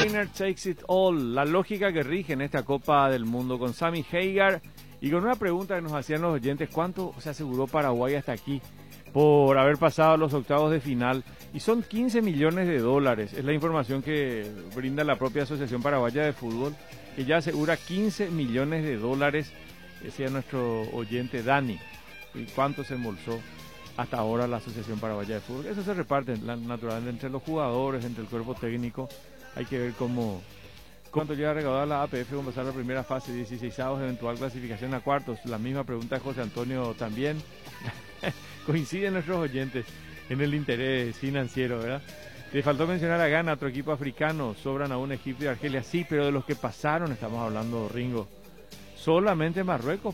winner takes it all. La lógica que rige en esta Copa del Mundo con Sammy Hagar y con una pregunta que nos hacían los oyentes: ¿cuánto se aseguró Paraguay hasta aquí por haber pasado a los octavos de final? Y son 15 millones de dólares. Es la información que brinda la propia Asociación Paraguaya de Fútbol, que ya asegura 15 millones de dólares. Decía nuestro oyente Dani. ¿Y cuánto se embolsó hasta ahora la Asociación Paraguaya de Fútbol? Eso se reparte naturalmente entre los jugadores, entre el cuerpo técnico. Hay que ver cuánto llega a recaudar la APF con pasar la primera fase, 16avos, eventual clasificación a cuartos. La misma pregunta de José Antonio también. Coinciden nuestros oyentes en el interés financiero, ¿verdad? Te faltó mencionar a Ghana, otro equipo africano. Sobran aún Egipto y Argelia. Sí, pero de los que pasaron estamos hablando, Ringo. Solamente Marruecos